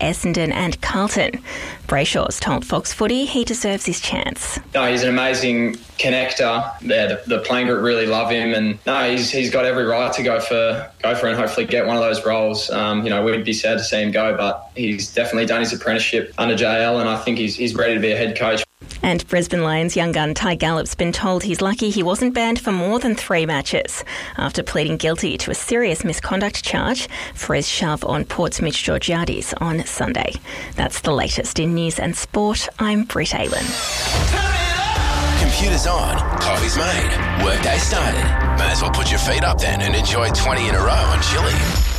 Essendon and Carlton. Brayshaw's told Fox Footy he deserves his chance. No, he's an amazing connector. The playing group really love him, and no, he's got every right to go for and hopefully get one of those roles. We'd be sad to see him go, but he's definitely done his apprenticeship under JL, and I think he's ready to be a head coach. And Brisbane Lions young gun Ty Gallop's been told he's lucky he wasn't banned for more than 3 matches after pleading guilty to a serious misconduct charge for his shove on Port's Mitch Georgiades on Sunday. That's the latest in news and sport. I'm Britt Aylan. Computers on, coffee's made, workday started. May as well put your feet up then and enjoy 20 in a row on Chili.